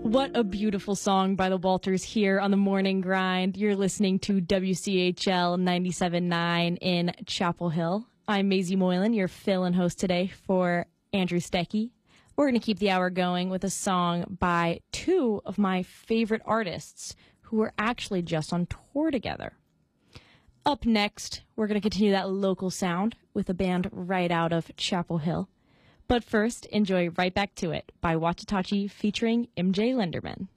What a beautiful song by the Walters here on the Morning Grind. You're listening to WCHL 97.9 in Chapel Hill. I'm Maisie Moylan, your fill-in host today for Andrew Stecky. We're going to keep the hour going with a song by two of my favorite artists who were actually just on tour together. Up next, we're going to continue that local sound with a band right out of Chapel Hill. But first, enjoy Right Back to It by Watchitachi featuring MJ Lenderman.